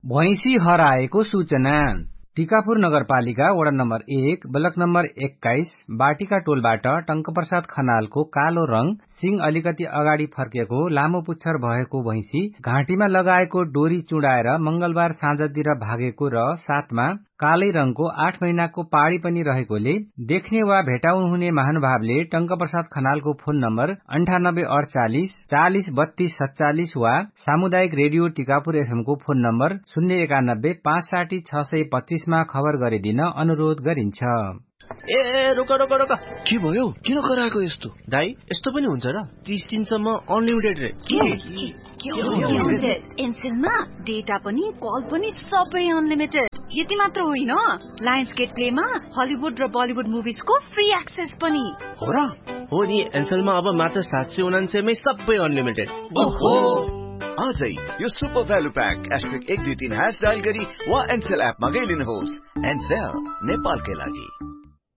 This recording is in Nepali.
भैँसी हराएको सूचना। टिकापुर नगरपालिका वडा नम्बर 1 ब्लक नम्बर 21 बाटिका टोलबाट टंकप्रसाद खनालको कालो रंग सिंह अलिकति अगाडि फर्केको लामो पुच्छर भएको भैँसी घाँटीमा लगाएको डोरी चुडाएर मंगलबार साँझतिर भागेको र साथमा कालै रंगको 8 महिनाको पाडी पनि रहेकोले देख्ने वा भेटाउनु हुने महानुभावले टंकप्रसाद खनालको फोन नम्बर 9848 40 32 47 वा सामुदायिक रेडियो टिकापुर एफएम को फोन नम्बर 091 560 625 मा खबर गरिदिन अनुरोध गरिन्छ। ए रोक रोक रोक, के भयो? किन कराएको यस्तो? दाइ यस्तो पनि हुन्छ र? 30 दिनसम्म अनलिमिटेड रे। एनसेलमा डेटा पनि कल पनि सबै अनलिमिटेड। यति मात्र होइन, लायन्स गेट प्लेमा हलिउड र बलिउड मुभिजको फ्री एक्सेस पनि हो र? हो नि, एनसेलमा अब मात्र 799 मै सबै अनलिमिटेड। ओहो, आजै यो सुपर भ्यालु प्याक *123# डायल गरी वा एनसेल एपमा गइलिनुहोस्। एनसेल नेपालकै लागि।